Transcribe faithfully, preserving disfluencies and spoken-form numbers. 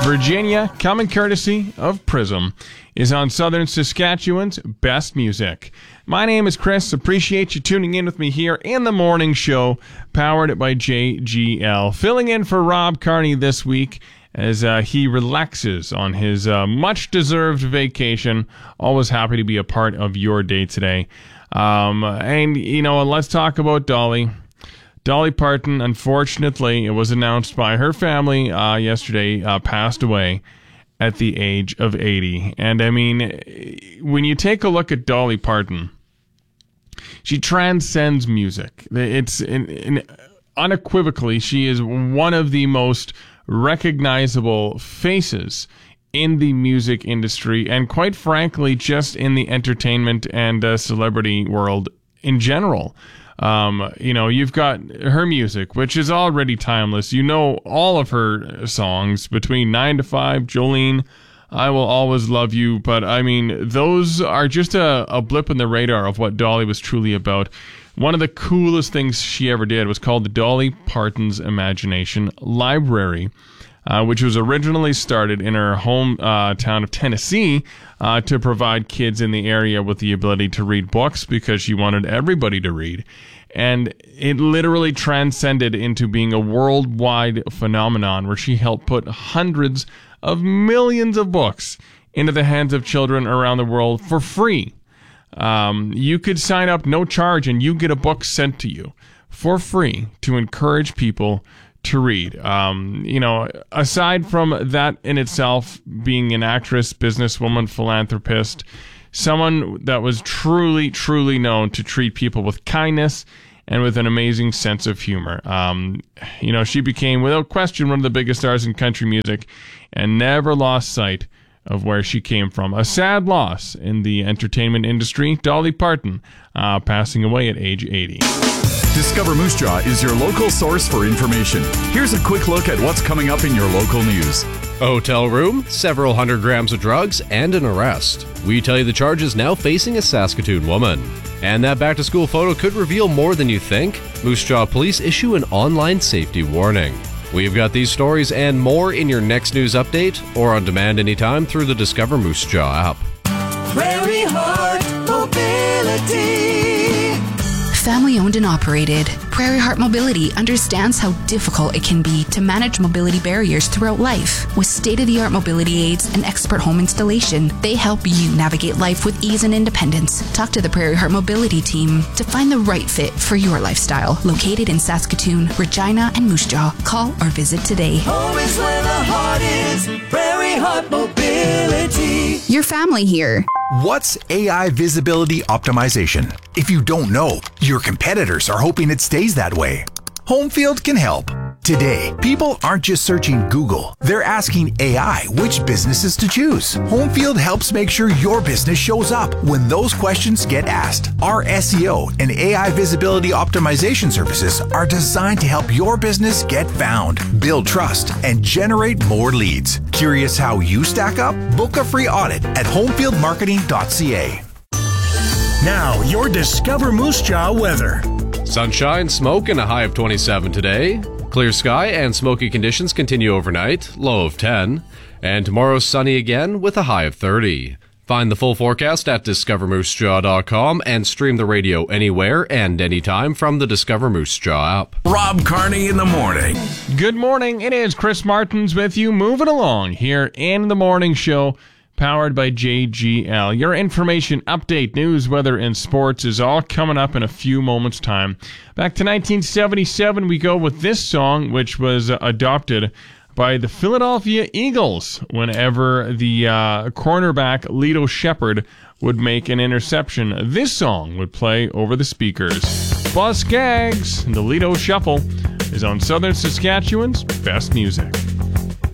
Virginia, coming courtesy of Prism, is on Southern Saskatchewan's Best Music. My name is Chris. Appreciate you tuning in with me here in the morning show, powered by J G L. Filling in for Rob Carney this week as uh, he relaxes on his uh, much-deserved vacation. Always happy to be a part of your day today. Um, and, you know, let's talk about Dolly. Dolly Parton, unfortunately, it was announced by her family uh, yesterday, uh, passed away at the age of eighty. And, I mean, when you take a look at Dolly Parton, she transcends music. It's in, in, unequivocally, she is one of the most recognizable faces in the music industry, and quite frankly, just in the entertainment and uh, celebrity world in general. Um, you know, you've got her music, which is already timeless. You know all of her songs, between nine to five, Jolene, I Will Always Love You. But, I mean, those are just a, a blip in the radar of what Dolly was truly about. One of the coolest things she ever did was called the Dolly Parton's Imagination Library, uh, which was originally started in her home uh, town of Tennessee uh, to provide kids in the area with the ability to read books, because she wanted everybody to read. And it literally transcended into being a worldwide phenomenon where she helped put hundreds of millions of books into the hands of children around the world for free. Um, you could sign up, no charge, and you get a book sent to you for free to encourage people to read. Um, you know, aside from that in itself, being an actress, businesswoman, philanthropist, someone that was truly, truly known to treat people with kindness and with an amazing sense of humor. Um, you know, she became, without question, one of the biggest stars in country music and never lost sight of where she came from. A sad loss in the entertainment industry. Dolly Parton uh, passing away at age eighty. Discover Moose Jaw is your local source for information. Here's a quick look at what's coming up in your local news. A hotel room, several hundred grams of drugs, and an arrest. We tell you the charges now facing a Saskatoon woman. And that back-to-school photo could reveal more than you think. Moose Jaw police issue an online safety warning. We've got these stories and more in your next news update, or on demand anytime through the Discover Moose Jaw app. Prairie Heart Mobility. Family owned and operated, Prairie Heart Mobility understands how difficult it can be to manage mobility barriers throughout life. With state-of-the-art mobility aids and expert home installation, they help you navigate life with ease and independence. Talk to the Prairie Heart Mobility team to find the right fit for your lifestyle. Located in Saskatoon, Regina, and Moose Jaw. Call or visit today. Home is where the heart is. Prairie Heart Mobility. Your family here. What's A I visibility optimization? If you don't know, your competitors are hoping it stays that way. Homefield can help. Today, people aren't just searching Google. They're asking A I which businesses to choose. Homefield helps make sure your business shows up when those questions get asked. Our S E O and A I visibility optimization services are designed to help your business get found, build trust, and generate more leads. Curious how you stack up? Book a free audit at homefield marketing dot c a. Now, your Discover Moose Jaw weather. Sunshine, smoke, and a high of twenty-seven today. Clear sky and smoky conditions continue overnight, low of ten. And tomorrow sunny again with a high of thirty. Find the full forecast at discover moose jaw dot com and stream the radio anywhere and anytime from the Discover Moose Jaw app. Rob Carney in the morning. Good morning. It is Chris Martins with you, moving along here in the morning show, powered by J G L. Your information, update, news, weather, and sports is all coming up in a few moments' time. Back to nineteen seventy-seven, we go with this song, which was uh, adopted by the Philadelphia Eagles whenever the uh, cornerback Lito Shepherd would make an interception. This song would play over the speakers. Bus Gags, the Lito Shuffle, is on Southern Saskatchewan's Best Music.